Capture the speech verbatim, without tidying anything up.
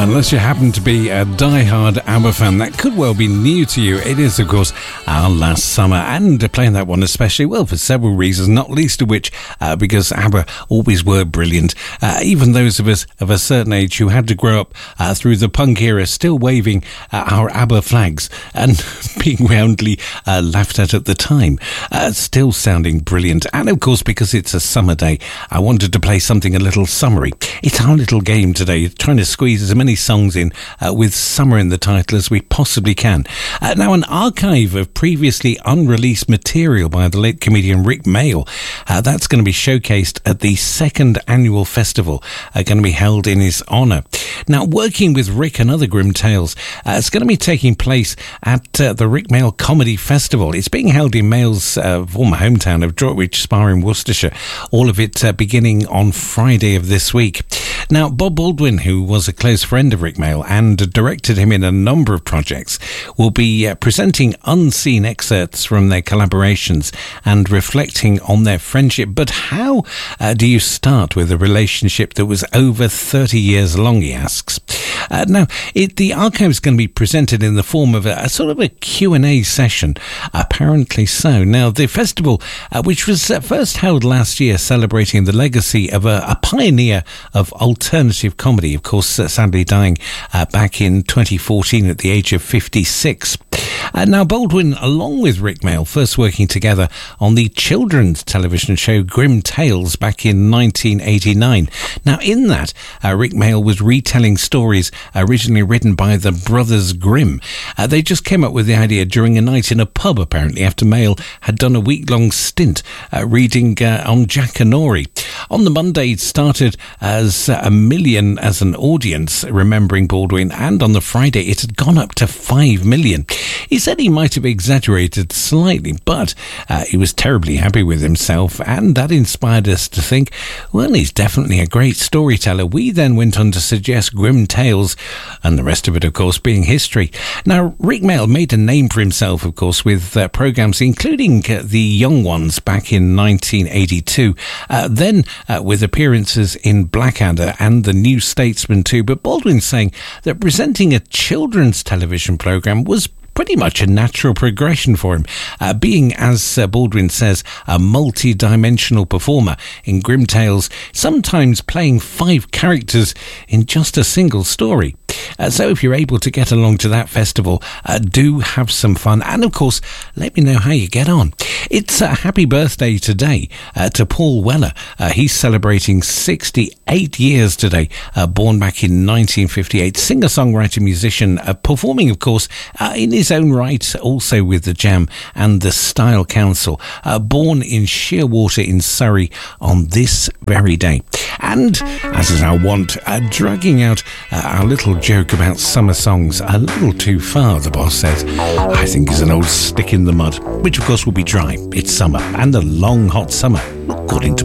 Unless you happen to be a die-hard ABBA fan, that could well be new to you. It is, of course, Our Last Summer, and playing that one especially, well, for several reasons, not least of which uh, because ABBA always were brilliant. Uh, even those of us of a certain age who had to grow up uh, through the punk era still waving uh, our ABBA flags and being roundly uh, laughed at at the time, uh, still sounding brilliant. And, of course, because it's a summer day, I wanted to play something a little summery. It's our little game today, trying to squeeze as many songs in uh, with summer in the title as we possibly can. Uh, now, an archive of previously unreleased material by the late comedian Rik Mayall, uh, that's going to be showcased at the second annual festival, uh, going to be held in his honour. Now, working with Rik and other Grim Tales, uh, it's going to be taking place at uh, the Rik Mayall Comedy Festival. It's being held in Mayall's uh, former hometown of Droitwich Spa in Worcestershire, all of it uh, beginning on Friday of this week. Now, Bob Baldwin, who was a close friend of Rik Mayall and directed him in a number of projects, will be uh, presenting unseen excerpts from their collaborations and reflecting on their friendship. But how uh, do you start with a relationship that was over thirty years long, he asks. Uh, now, it, the archive is going to be presented in the form of a, a sort of a Q and A session, apparently so. Now, the festival, uh, which was uh, first held last year, celebrating the legacy of a, a pioneer of alternative comedy, of course, uh, sadly dying uh, back in twenty fourteen at the age of fifty-six. Uh, now, Baldwin, along with Rik Mayall, first working together on the children's television show Grim Tales back in nineteen eighty-nine. Now, in that, uh, Rik Mayall was retelling stories originally written by the Brothers Grimm. Uh, they just came up with the idea during a night in a pub, apparently, after Mayall had done a week-long stint uh, reading uh, on Jackanory. On the Monday, it started as uh, a million as an audience, remembering Baldwin, and on the Friday, it had gone up to five million. He said he might have exaggerated slightly, but uh, he was terribly happy with himself, and that inspired us to think, well, he's definitely a great storyteller. We then went on to suggest Grim Tales, and the rest of it, of course, being history. Now, Rik Mayall made a name for himself, of course, with uh, programmes including uh, The Young Ones back in nineteen eighty-two, uh, then uh, with appearances in Blackadder and The New Statesman too. But Baldwin's saying that presenting a children's television programme was pretty much a natural progression for him, uh, being, as uh, Baldwin says, a multi-dimensional performer in Grim Tales, sometimes playing five characters in just a single story. Uh, so if you're able to get along to that festival, uh, do have some fun. And, of course, let me know how you get on. It's a happy birthday today uh, to Paul Weller. Uh, he's celebrating sixty-eight years today, uh, born back in nineteen fifty-eight. Singer-songwriter, musician, uh, performing, of course, uh, in his own right, also with the Jam and the Style Council. Uh, born in Shearwater in Surrey on this very day. And, as is our want, uh, dragging out uh, our little joke about summer songs a little too far, the boss says, I think is an old stick in the mud, which of course will be dry. It's summer, and a long hot summer, according to